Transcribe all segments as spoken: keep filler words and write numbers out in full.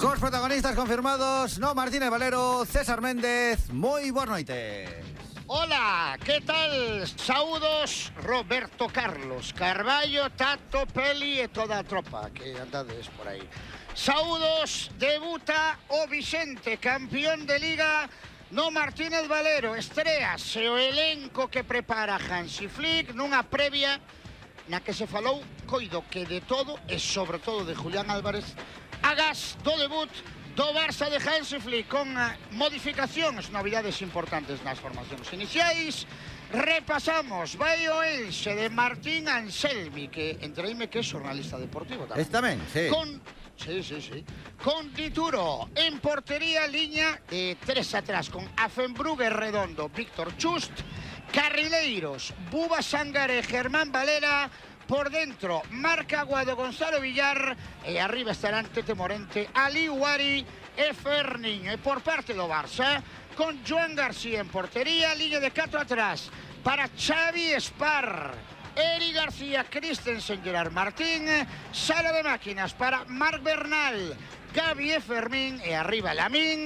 Cos protagonistas confirmados, no Martínez Valero, César Méndez, moi boas noites. Hola, que tal? Saúdos, Roberto Carlos, Carballo, Tato, Peli e toda a tropa que andades por aí. Saúdos, debuta o Vicente, campeón de Liga, no Martínez Valero, estrease o elenco que prepara Hansi Flick nunha previa na que se falou, coido que de todo e sobre todo de Julián Álvarez, agás do debut do Barça de Hansi Flick con modificacións, novidades importantes nas formacións iniciais. Repasamos, vai o Elxe de Martín Anselmi, que entreime que é xornalista deportivo tamén. Está ben, sí. Con, sí, sí, sí. Con Dituro en portería, liña de tres atrás, con Affenbrugge Redondo, Víctor Chust, Carrileiros, Buba Sangaré, Germán Valera. Por dentro, Marc Aguado, Gonzalo Villar, e arriba estarán Tete Morente, Ali Wari e Fernin. E por parte do Barça, con Joan García en portería, liña de catro atrás, para Xavi Espar, Eri García, Christensen, Gerard Martín, sala de máquinas para Marc Bernal, Gavi e Fermín, e arriba Lamín,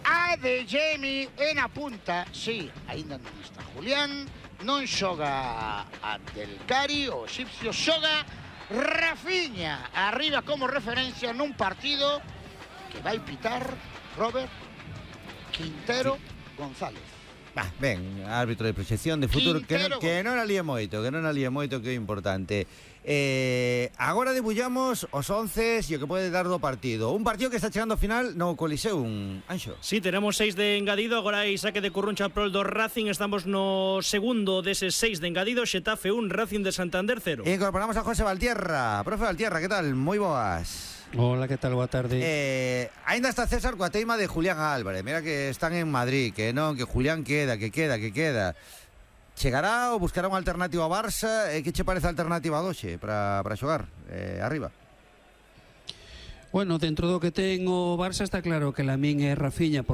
Adeyemi en a punta, sí, ainda non está Julián, non xoga Abdelkari, o egipcio, xoga Rafinha, arriba como referencia nun partido que vai pitar Robert Quintero sí. González. Bah, ben, árbitro de proxección de futuro, que non, que non alíe moito, que non alíe moito, que é importante. Eh, agora debullamos os once e o que pode dar do partido. Un partido que está chegando ao final no Coliseum, Anxo. Sí, tenemos seis de engadido. Agora hai saque de Curruncha prol do Racing. Estamos no segundo deses seis de engadido. Xetafe un, Racing de Santander cero. E incorporamos a José Valtierra. Profe Valtierra, que tal? Moi boas. Hola, que tal? Boa tarde. Eh, ainda está César coa teima de Julián Álvarez. Mira que están en Madrid, que non, que Julián queda, que queda, que queda. Chegará ou buscará unha alternativa ao Barça? E que che parece a alternativa a Doxe para, para xogar eh, arriba? Bueno, dentro do que ten o Barça está claro que Lamín e Rafinha